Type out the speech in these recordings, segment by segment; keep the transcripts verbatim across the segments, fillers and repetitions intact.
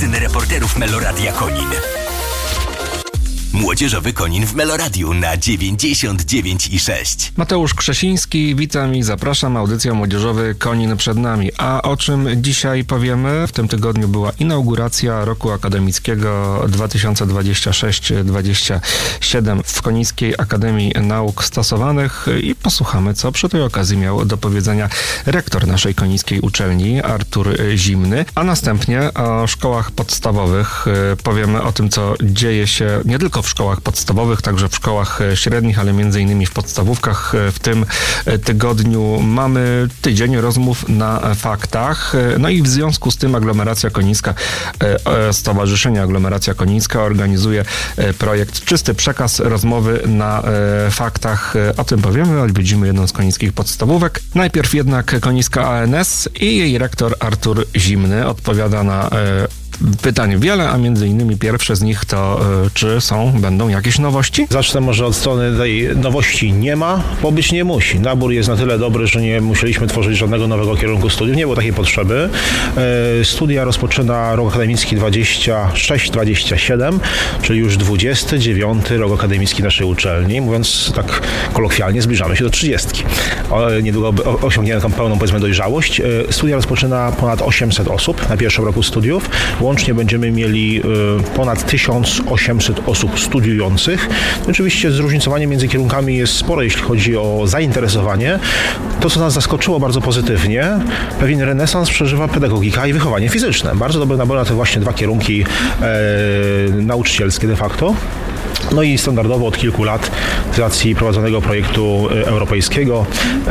drużyny reporterów Meloradia Konin. Młodzieżowy Konin w Meloradiu na dziewięćdziesiąt dziewięć i sześć. Mateusz Krzesiński, witam i zapraszam. Audycja Młodzieżowy Konin przed nami. A o czym dzisiaj powiemy? W tym tygodniu była inauguracja roku akademickiego dwa tysiące dwudziestego szóstego dwudziestego siódmego w Konińskiej Akademii Nauk Stosowanych i posłuchamy, co przy tej okazji miał do powiedzenia rektor naszej konińskiej uczelni, Artur Zimny. A następnie o szkołach podstawowych powiemy o tym, co dzieje się nie tylko w szkołach podstawowych, także w szkołach średnich, ale między innymi w podstawówkach. W tym tygodniu mamy tydzień rozmów na faktach. No i w związku z tym Aglomeracja Konińska, Stowarzyszenie Aglomeracja Konińska organizuje projekt Czysty Przekaz, rozmowy na faktach. O tym powiemy, odwiedzimy jedną z konińskich podstawówek. Najpierw jednak Konińska A N S i jej rektor Artur Zimny odpowiada na pytań wiele, a między innymi pierwsze z nich to y, czy są, będą jakieś nowości? Zacznę może od strony tej nowości nie ma, bo być nie musi. Nabór jest na tyle dobry, że nie musieliśmy tworzyć żadnego nowego kierunku studiów, nie było takiej potrzeby. E, studia rozpoczyna rok akademicki dwudziesty szósty dwudziesty siódmy, czyli już dwudziesty dziewiąty rok akademicki naszej uczelni. Mówiąc tak kolokwialnie, zbliżamy się do trzydziestki. O, niedługo osiągniemy taką pełną, powiedzmy, dojrzałość. E, studia rozpoczyna ponad osiemset osób na pierwszym roku studiów. Łącznie będziemy mieli ponad tysiąc osiemset osób studiujących. Oczywiście zróżnicowanie między kierunkami jest spore, jeśli chodzi o zainteresowanie. To, co nas zaskoczyło bardzo pozytywnie, pewien renesans przeżywa pedagogika i wychowanie fizyczne. Bardzo dobry nabór na te właśnie dwa kierunki e, nauczycielskie de facto. No i standardowo od kilku lat z racji prowadzonego projektu europejskiego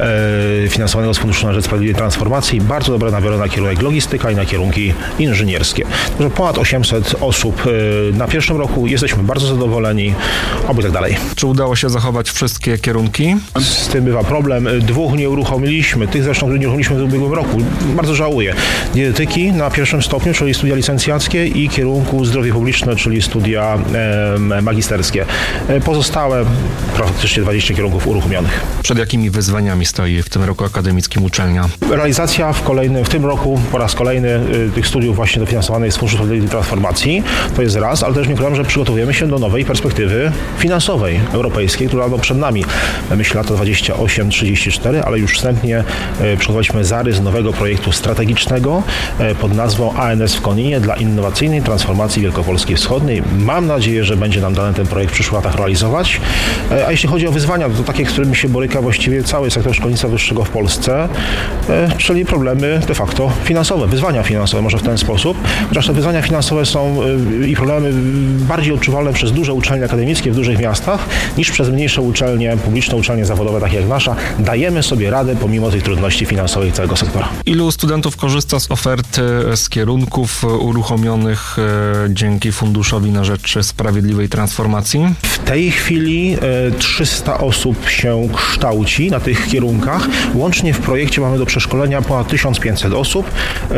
e, finansowanego z Funduszu na rzecz Sprawiedliwej Transformacji bardzo dobre nabory na kierunek logistyka i na kierunki inżynierskie. Także ponad osiemset osób e, na pierwszym roku. Jesteśmy bardzo zadowoleni. Oby tak dalej. Czy udało się zachować wszystkie kierunki? Z tym bywa problem. Dwóch nie uruchomiliśmy. Tych zresztą, których nie uruchomiliśmy w ubiegłym roku. Bardzo żałuję. Dietetyki na pierwszym stopniu, czyli studia licencjackie i kierunku zdrowie publiczne, czyli studia e, magisterskie. Pozostałe praktycznie dwadzieścia kierunków uruchomionych. Przed jakimi wyzwaniami stoi w tym roku akademickim uczelnia? Realizacja w kolejnym, w tym roku po raz kolejny tych studiów właśnie dofinansowanych z Funduszu Sprawiedliwej Transformacji. To jest raz, ale też nie ukrywam, że przygotowujemy się do nowej perspektywy finansowej, europejskiej, która no przed nami. Myślę lata dwadzieścia osiem trzydzieści cztery, ale już wstępnie przygotowaliśmy zarys nowego projektu strategicznego pod nazwą A N S w Koninie dla innowacyjnej transformacji Wielkopolski Wschodniej. Mam nadzieję, że będzie nam dany ten projekt w przyszłych latach realizować. A jeśli chodzi o wyzwania, to takie, z którymi się boryka właściwie cały sektor szkolnictwa wyższego w Polsce, czyli problemy de facto finansowe, wyzwania finansowe może w ten sposób. Chociaż te wyzwania finansowe są i problemy bardziej odczuwalne przez duże uczelnie akademickie w dużych miastach niż przez mniejsze uczelnie, publiczne uczelnie zawodowe, takie jak nasza. Dajemy sobie radę pomimo tych trudności finansowych całego sektora. Ilu studentów korzysta z oferty z kierunków uruchomionych dzięki Funduszowi na rzecz Sprawiedliwej Transformacji? W tej chwili trzysta osób się kształci na tych kierunkach. Łącznie w projekcie mamy do przeszkolenia ponad tysiąc pięćset osób.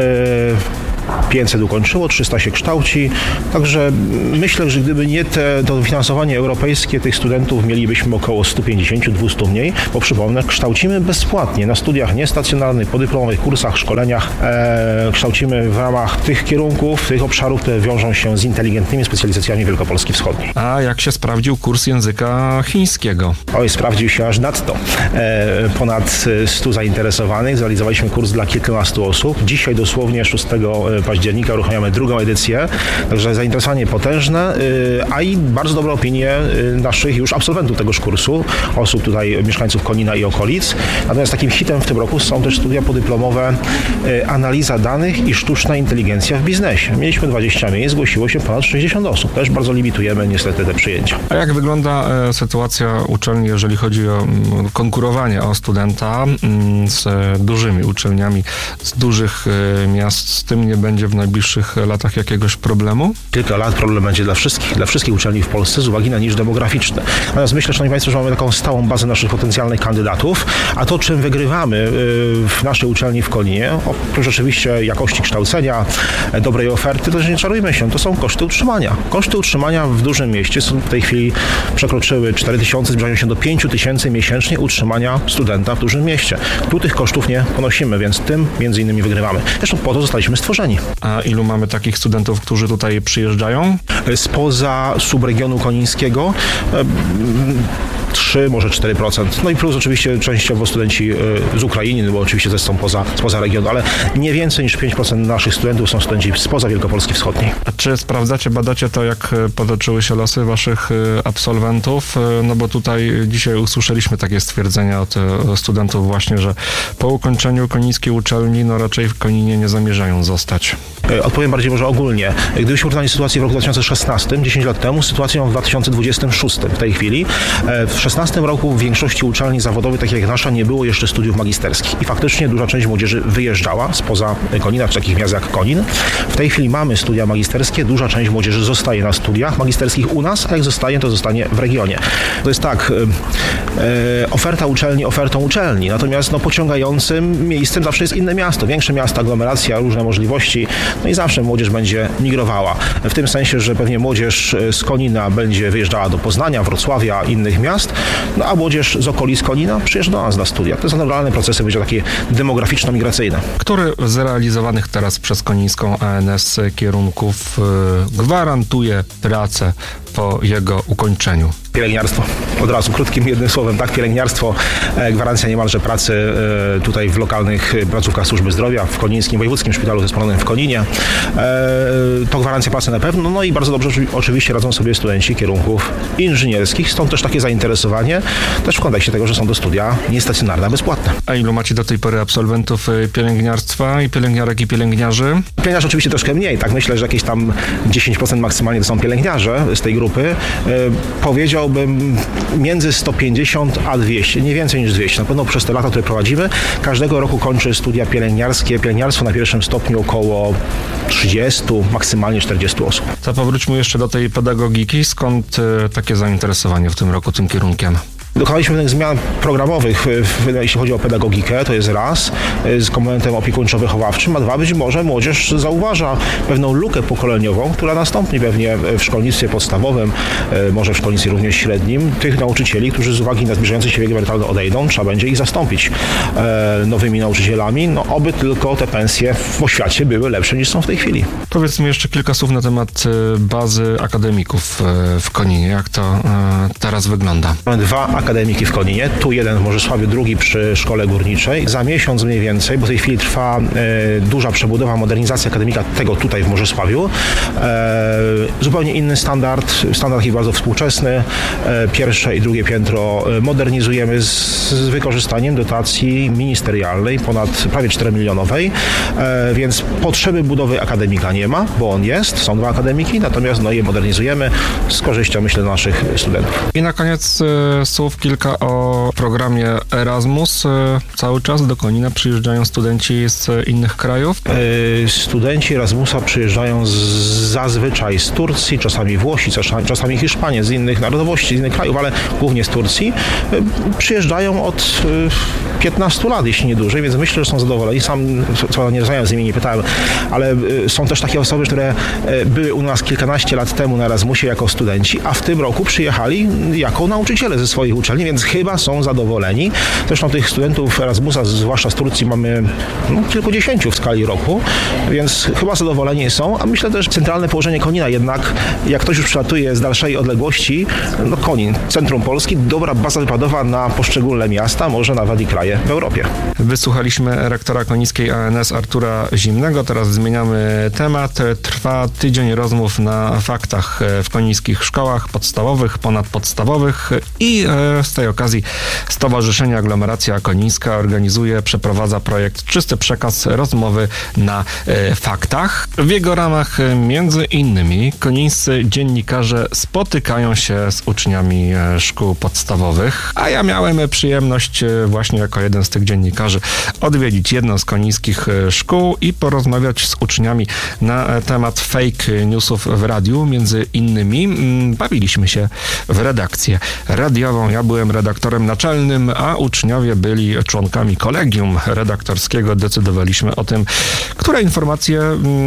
pięćset ukończyło, trzysta się kształci. Także myślę, że gdyby nie te dofinansowanie europejskie tych studentów, mielibyśmy około sto pięćdziesiąt do dwustu mniej, bo przypomnę, kształcimy bezpłatnie na studiach niestacjonarnych, podyplomowych kursach, szkoleniach. E, kształcimy w ramach tych kierunków, tych obszarów, które wiążą się z inteligentnymi specjalizacjami Wielkopolski Wschodniej. A jak się sprawdził kurs języka chińskiego? Oj, sprawdził się aż nadto. E, ponad stu zainteresowanych. Zrealizowaliśmy kurs dla kilkunastu osób. Dzisiaj dosłownie szóstego października uruchamiamy drugą edycję. Także zainteresowanie potężne, a i bardzo dobre opinie naszych już absolwentów tegoż kursu, osób tutaj, mieszkańców Konina i okolic. Natomiast takim hitem w tym roku są też studia podyplomowe analiza danych i sztuczna inteligencja w biznesie. Mieliśmy dwadzieścia miejsc, zgłosiło się ponad sześćdziesiąt osób. Też bardzo limitujemy niestety te przyjęcia. A jak wygląda sytuacja uczelni, jeżeli chodzi o konkurowanie o studenta z dużymi uczelniami z dużych miast? Z tym nie będzie w najbliższych latach jakiegoś problemu? Kilka lat problem będzie dla wszystkich, dla wszystkich uczelni w Polsce z uwagi na niż demograficzne. Natomiast myślę, szanowni państwo, że mamy taką stałą bazę naszych potencjalnych kandydatów, a to, czym wygrywamy w naszej uczelni w Koninie, oprócz oczywiście jakości kształcenia, dobrej oferty, to też nie czarujmy się, to są koszty utrzymania. Koszty utrzymania w dużym mieście są w tej chwili przekroczyły cztery tysiące, zbliżają się do pięć tysięcy miesięcznie utrzymania studenta w dużym mieście. Tu tych kosztów nie ponosimy, więc tym między innymi wygrywamy. Zresztą po to zostaliśmy stworzeni. zadowoleni. A ilu mamy takich studentów, którzy tutaj przyjeżdżają? Spoza subregionu konińskiego trzy, może cztery procent. No i plus oczywiście częściowo studenci z Ukrainy, bo oczywiście też są poza, spoza regionu, ale nie więcej niż pięć procent naszych studentów są studenci spoza Wielkopolski Wschodniej. A czy sprawdzacie, badacie to, jak potoczyły się losy waszych absolwentów? No bo tutaj dzisiaj usłyszeliśmy takie stwierdzenia od studentów właśnie, że po ukończeniu konińskiej uczelni, no raczej w Koninie nie zamierzają zostać. Odpowiem bardziej może ogólnie. Gdybyśmy porównali sytuację w roku dwa tysiące szesnastym, dziesięć lat temu, z sytuacją w dwa tysiące dwudziestym szóstym w tej chwili, w szesnastym roku w większości uczelni zawodowych, takich jak nasza, nie było jeszcze studiów magisterskich i faktycznie duża część młodzieży wyjeżdżała spoza Konina, czy takich miast jak Konin. W tej chwili mamy studia magisterskie, duża część młodzieży zostaje na studiach magisterskich u nas, a jak zostaje, to zostanie w regionie. To jest tak, e, oferta uczelni ofertą uczelni, natomiast no, pociągającym miejscem zawsze jest inne miasto, większe miasta, aglomeracja, różne możliwości, no i zawsze młodzież będzie migrowała. W tym sensie, że pewnie młodzież z Konina będzie wyjeżdżała do Poznania, Wrocławia, innych miast, no a młodzież z okolic Konina przyjeżdża do nas na studia. To są naturalne procesy, będzie takie demograficzno-migracyjne. Który z realizowanych teraz przez konińską A N S kierunków gwarantuje pracę po jego ukończeniu? Pielęgniarstwo. Od razu, krótkim jednym słowem, tak, pielęgniarstwo, e, gwarancja niemalże pracy e, tutaj w lokalnych placówkach służby zdrowia, w Konińskim Wojewódzkim Szpitalu Zespolonym w Koninie. E, to gwarancja pracy na pewno, no i bardzo dobrze oczywiście radzą sobie studenci kierunków inżynierskich, stąd też takie zainteresowanie, też w kontekście tego, że są to studia niestacjonarne, a bezpłatne. A ilu macie do tej pory absolwentów pielęgniarstwa i pielęgniarek i pielęgniarzy? Pielęgniarzy oczywiście troszkę mniej, tak, myślę, że jakieś tam dziesięć procent maksymalnie to są pielęgniarze z tej grupy. E, powiedział Powiedziałbym między sto pięćdziesiąt a dwieście, nie więcej niż dwieście. Na pewno przez te lata, które prowadzimy, każdego roku kończy studia pielęgniarskie, pielęgniarstwo na pierwszym stopniu około trzydzieści, maksymalnie czterdzieści osób. To powróćmy jeszcze do tej pedagogiki. Skąd y, takie zainteresowanie w tym roku tym kierunkiem? Dokonaliśmy pewnych zmian programowych, jeśli chodzi o pedagogikę, to jest raz, z komponentem opiekuńczo-wychowawczym, a dwa, być może młodzież zauważa pewną lukę pokoleniową, która nastąpi pewnie w szkolnictwie podstawowym, może w szkolnictwie również średnim, tych nauczycieli, którzy z uwagi na zbliżający się wiek emerytalny odejdą, trzeba będzie ich zastąpić nowymi nauczycielami, no oby tylko te pensje w oświacie były lepsze niż są w tej chwili. Powiedzmy jeszcze kilka słów na temat bazy akademików w Koninie, jak to teraz wygląda. Mamy dwa akademiki w Koninie, tu jeden w Morzysławiu, drugi przy Szkole Górniczej. Za miesiąc mniej więcej, bo w tej chwili trwa e, duża przebudowa, modernizacja akademika tego tutaj w Morzysławiu. E, zupełnie inny standard, standard taki bardzo współczesny. E, pierwsze i drugie piętro modernizujemy z, z wykorzystaniem dotacji ministerialnej, ponad prawie czteromilionowej, e, więc potrzeby budowy akademika nie ma, bo on jest, są dwa akademiki, natomiast no, je modernizujemy z korzyścią, myślę, dla naszych studentów. I na koniec e, słów kilka o programie Erasmus. Cały czas do Konina przyjeżdżają studenci z innych krajów? Yy, studenci Erasmusa przyjeżdżają z, zazwyczaj z Turcji, czasami Włosi, czasami, czasami Hiszpanie, z innych narodowości, z innych krajów, ale głównie z Turcji. Yy, przyjeżdżają od yy, piętnastu lat, jeśli nie dłużej, więc myślę, że są zadowoleni. Sam co nie rozmawiałem z nimi, nie pytałem, ale yy, są też takie osoby, które yy, były u nas kilkanaście lat temu na Erasmusie jako studenci, a w tym roku przyjechali jako nauczyciele ze swoich uczelni, więc chyba są zadowoleni. Zresztą tych studentów Erasmusa, zwłaszcza z Turcji, mamy no, kilkudziesięciu w skali roku, więc chyba zadowoleni są, a myślę też centralne położenie Konina jednak, jak ktoś już przylatuje z dalszej odległości, no Konin, centrum Polski, dobra baza wypadowa na poszczególne miasta, może nawet i kraje w Europie. Wysłuchaliśmy rektora konińskiej A N S Artura Zimnego, teraz zmieniamy temat. Trwa tydzień rozmów na faktach w konińskich szkołach podstawowych, ponadpodstawowych i z tej okazji Stowarzyszenie Aglomeracja Konińska organizuje, przeprowadza projekt Czysty Przekaz, rozmowy na e, faktach. W jego ramach e, między innymi konińscy dziennikarze spotykają się z uczniami e, szkół podstawowych, a ja miałem przyjemność e, właśnie jako jeden z tych dziennikarzy odwiedzić jedną z konińskich e, szkół i porozmawiać z uczniami na e, temat fake newsów w radiu. Między innymi m, bawiliśmy się w redakcję radiową. Ja byłem redaktorem naczelnym naczelnym, a uczniowie byli członkami kolegium redaktorskiego. Decydowaliśmy o tym, które informacje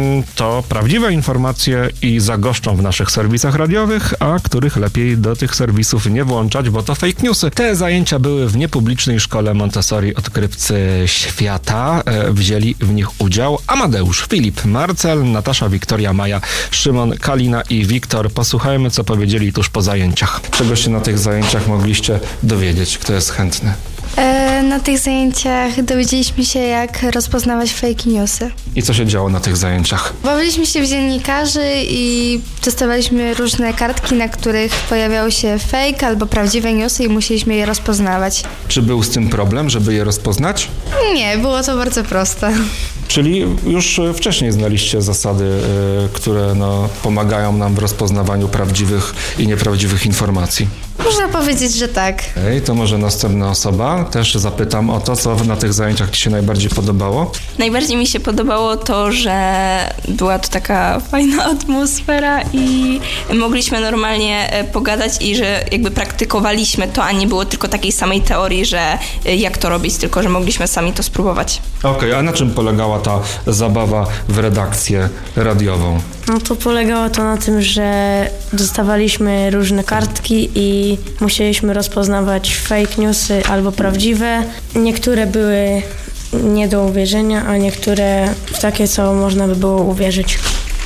to prawdziwe informacje i zagoszczą w naszych serwisach radiowych, a których lepiej do tych serwisów nie włączać, bo to fake newsy. Te zajęcia były w niepublicznej szkole Montessori Odkrywcy Świata. Wzięli w nich udział Amadeusz, Filip, Marcel, Natasza, Wiktoria, Maja, Szymon, Kalina i Wiktor. Posłuchajmy, co powiedzieli tuż po zajęciach. Czego się na tych zajęciach mogliście dowiedzieć? Kto jest chętny? E, na tych zajęciach dowiedzieliśmy się, jak rozpoznawać fake newsy. I co się działo na tych zajęciach? Bawiliśmy się w dziennikarzy i testowaliśmy różne kartki, na których pojawiały się fake albo prawdziwe newsy i musieliśmy je rozpoznawać. Czy był z tym problem, żeby je rozpoznać? Nie, było to bardzo proste. Czyli już wcześniej znaliście zasady, y, które no, pomagają nam w rozpoznawaniu prawdziwych i nieprawdziwych informacji. Można powiedzieć, że tak. Ej, to może następna osoba. Też zapytam o to, co na tych zajęciach Ci się najbardziej podobało. Najbardziej mi się podobało to, że była to taka fajna atmosfera i mogliśmy normalnie pogadać i że jakby praktykowaliśmy to, a nie było tylko takiej samej teorii, że jak to robić, tylko że mogliśmy sami to spróbować. Okej, okay, a na czym polegała ta zabawa w redakcję radiową? No to polegało to na tym, że dostawaliśmy różne kartki i musieliśmy rozpoznawać fake newsy albo prawdziwe. Niektóre były nie do uwierzenia, a niektóre w takie, co można by było uwierzyć.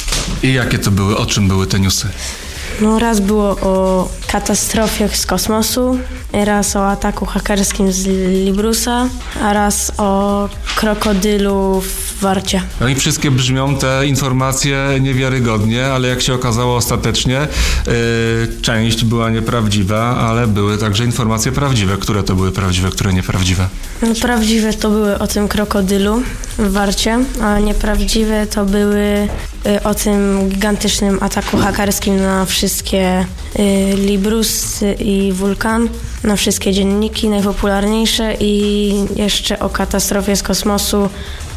I jakie to były? O czym były te newsy? No raz było o katastrofie z kosmosu, raz o ataku hakerskim z Librusa, a raz o krokodylu w Warcie. No i wszystkie brzmią te informacje niewiarygodnie, ale jak się okazało ostatecznie, yy, część była nieprawdziwa, ale były także informacje prawdziwe. Które to były prawdziwe, które nieprawdziwe? No, prawdziwe to były o tym krokodylu w Warcie, a nieprawdziwe to były y, o tym gigantycznym ataku hakerskim na wszystkie y, Librus i Wulkan, na wszystkie dzienniki najpopularniejsze i jeszcze o katastrofie z kosmosu,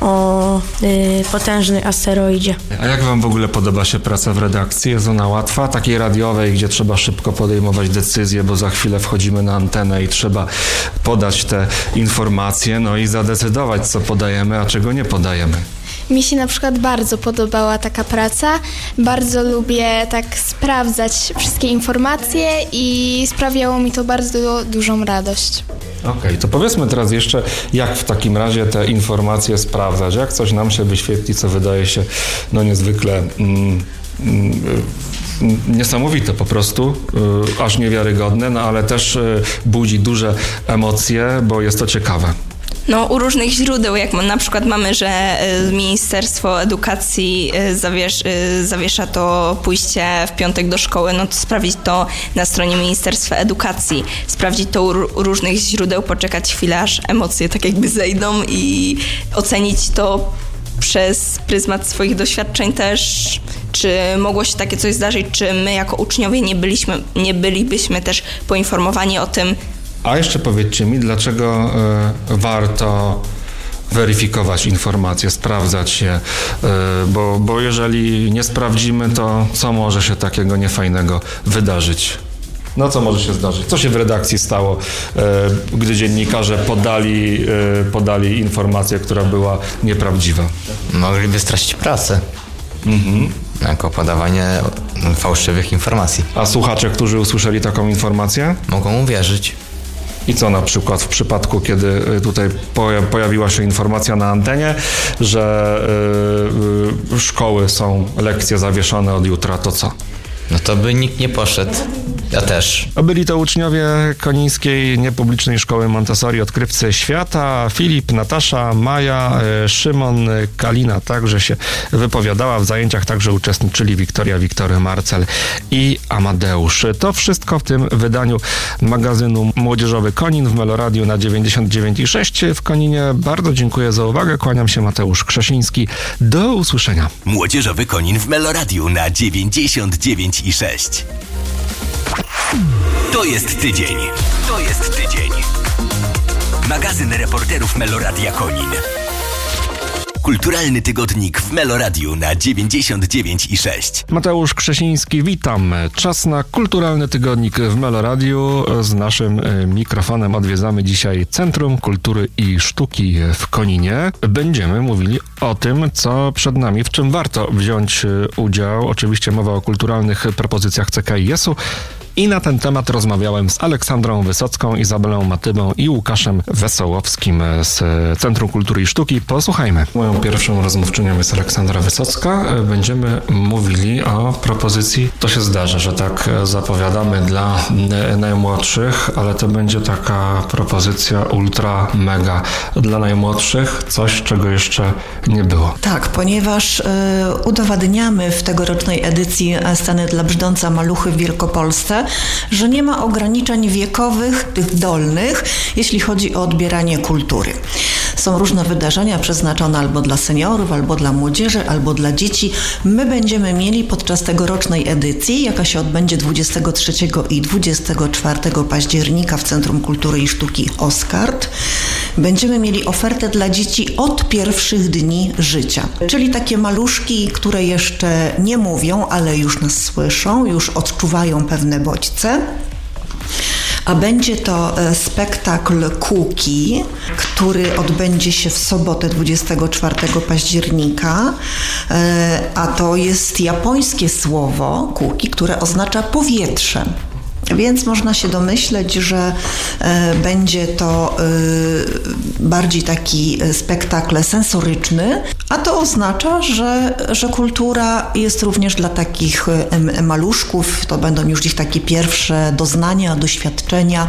o y, potężnej asteroidzie. A jak wam w ogóle podoba się praca w redakcji? Jest ona łatwa? Takiej radiowej, gdzie trzeba szybko podejmować decyzje, bo za chwilę wchodzimy na antenę i trzeba podać te informacje, no i zadecydować, co podajemy, a czego nie podajemy. Mi się na przykład bardzo podobała taka praca. Bardzo lubię tak sprawdzać wszystkie informacje i sprawiało mi to bardzo dużą radość. Okej, okay, to powiedzmy teraz jeszcze, jak w takim razie te informacje sprawdzać. Jak coś nam się wyświetli, co wydaje się no niezwykle mm, mm, niesamowite po prostu, y, aż niewiarygodne, no ale też y, budzi duże emocje, bo jest to ciekawe. No, u różnych źródeł, jak na przykład mamy, że Ministerstwo Edukacji zawiesz, zawiesza to pójście w piątek do szkoły, no to sprawdzić to na stronie Ministerstwa Edukacji, sprawdzić to u różnych źródeł, poczekać chwilę, aż emocje tak jakby zejdą i ocenić to przez pryzmat swoich doświadczeń też, czy mogło się takie coś zdarzyć, czy my jako uczniowie nie byliśmy, nie bylibyśmy też poinformowani o tym. A jeszcze powiedzcie mi, dlaczego y, warto weryfikować informacje, sprawdzać je, y, bo, bo jeżeli nie sprawdzimy, to co może się takiego niefajnego wydarzyć? No co może się zdarzyć? Co się w redakcji stało, y, gdy dziennikarze podali, y, podali informację, która była nieprawdziwa? Mogliby stracić pracę. Mhm. Jako podawanie fałszywych informacji. A słuchacze, którzy usłyszeli taką informację? Mogą uwierzyć. I co na przykład w przypadku, kiedy tutaj pojawiła się informacja na antenie, że y, y, szkoły są, lekcje zawieszone od jutra, to co? No to by nikt nie poszedł. Ja też. Byli to uczniowie Konińskiej Niepublicznej Szkoły Montessori Odkrywcy Świata. Filip, Natasza, Maja, Szymon, Kalina także się wypowiadała. W zajęciach także uczestniczyli Wiktoria, Wiktor, Marcel i Amadeusz. To wszystko w tym wydaniu magazynu Młodzieżowy Konin w Meloradiu na dziewięćdziesiąt dziewięć i sześć w Koninie. Bardzo dziękuję za uwagę. Kłaniam się, Mateusz Krzesiński. Do usłyszenia. Młodzieżowy Konin w Meloradiu na dziewięćdziesiąt dziewięć i sześć. To jest tydzień. To jest tydzień. Magazyn reporterów Meloradia Konin. Kulturalny tygodnik w Meloradiu na dziewięćdziesiąt dziewięć i sześć. Mateusz Krzesiński, witam. Czas na Kulturalny tygodnik w Meloradiu. Z naszym mikrofonem odwiedzamy dzisiaj Centrum Kultury i Sztuki w Koninie. Będziemy mówili o tym, co przed nami, w czym warto wziąć udział. Oczywiście mowa o kulturalnych propozycjach C K I S-u. I na ten temat rozmawiałem z Aleksandrą Wysocką, Izabelą Matybą i Łukaszem Wesołowskim z Centrum Kultury i Sztuki. Posłuchajmy. Moją pierwszą rozmówczynią jest Aleksandra Wysocka. Będziemy mówili o propozycji. To się zdarza, że tak zapowiadamy dla najmłodszych, ale to będzie taka propozycja ultra mega dla najmłodszych. Coś, czego jeszcze nie było. Tak, ponieważ y, udowadniamy w tegorocznej edycji Sceny dla brzdąca maluchy w Wielkopolsce, że nie ma ograniczeń wiekowych, tych dolnych, jeśli chodzi o odbieranie kultury. Są różne wydarzenia przeznaczone albo dla seniorów, albo dla młodzieży, albo dla dzieci. My będziemy mieli podczas tegorocznej edycji, jaka się odbędzie dwudziestego trzeciego i dwudziestego czwartego października w Centrum Kultury i Sztuki Oskard, będziemy mieli ofertę dla dzieci od pierwszych dni życia. Czyli takie maluszki, które jeszcze nie mówią, ale już nas słyszą, już odczuwają pewne bodźce. A będzie to spektakl Kuki, który odbędzie się w sobotę dwudziestego czwartego października, a to jest japońskie słowo Kuki, które oznacza powietrze. Więc można się domyśleć, że e, będzie to e, bardziej taki spektakl sensoryczny, a to oznacza, że, że kultura jest również dla takich e, maluszków. To będą już ich takie pierwsze doznania, doświadczenia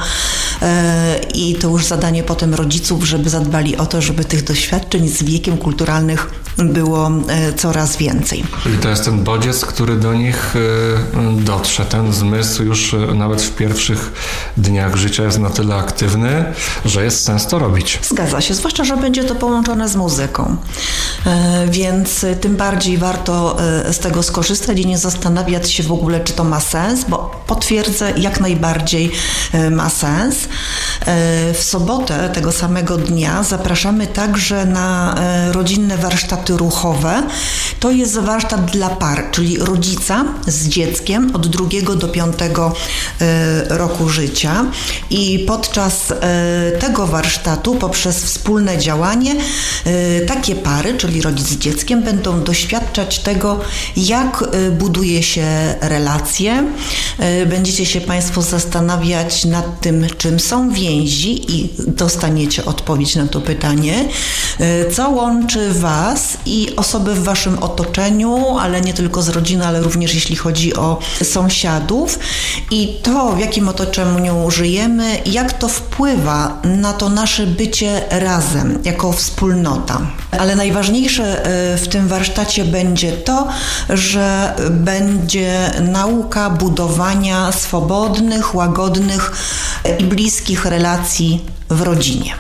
e, i to już zadanie potem rodziców, żeby zadbali o to, żeby tych doświadczeń z wiekiem kulturalnych było e, coraz więcej. Czyli to jest ten bodziec, który do nich e, dotrze. Ten zmysł już e, nawet w pierwszych dniach życia jest na tyle aktywny, że jest sens to robić. Zgadza się, zwłaszcza, że będzie to połączone z muzyką. E, więc tym bardziej warto e, z tego skorzystać i nie zastanawiać się w ogóle, czy to ma sens, bo potwierdzę, jak najbardziej e, ma sens. E, w sobotę tego samego dnia zapraszamy także na e, rodzinne warsztaty ruchowe. To jest warsztat dla par, czyli rodzica z dzieckiem od drugiego do piątego e, roku życia i podczas e, tego warsztatu poprzez wspólne działanie e, takie pary, czyli rodzic z dzieckiem, będą doświadczać tego, jak e, buduje się relacje. E, będziecie się Państwo zastanawiać nad tym, czym są więzi i dostaniecie odpowiedź na to pytanie, e, co łączy Was i osoby w Waszym otoczeniu, ale nie tylko z rodziny, ale również jeśli chodzi o sąsiadów i to, w jakim otoczeniu żyjemy, jak to wpływa na to nasze bycie razem, jako wspólnota. Ale najważniejsze w tym warsztacie będzie to, że będzie nauka budowania swobodnych, łagodnych i bliskich relacji w rodzinie.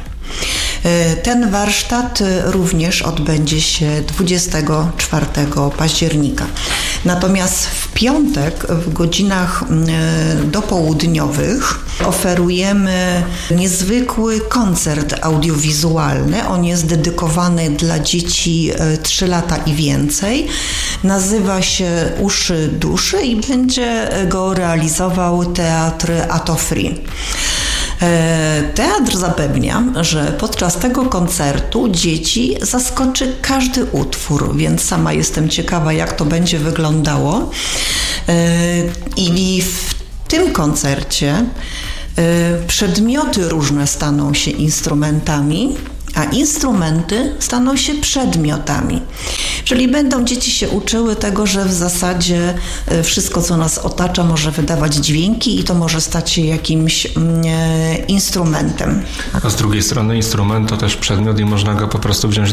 Ten warsztat również odbędzie się dwudziestego czwartego października. Natomiast w piątek w godzinach dopołudniowych oferujemy niezwykły koncert audiowizualny. On jest dedykowany dla dzieci trzy lata i więcej. Nazywa się Uszy Duszy i będzie go realizował Teatr Ato Free. Teatr zapewnia, że podczas tego koncertu dzieci zaskoczy każdy utwór, więc sama jestem ciekawa, jak to będzie wyglądało. I w tym koncercie przedmioty różne staną się instrumentami, a instrumenty staną się przedmiotami. Czyli będą dzieci się uczyły tego, że w zasadzie wszystko, co nas otacza, może wydawać dźwięki i to może stać się jakimś mm, instrumentem. A z drugiej strony instrument to też przedmiot i można go po prostu wziąć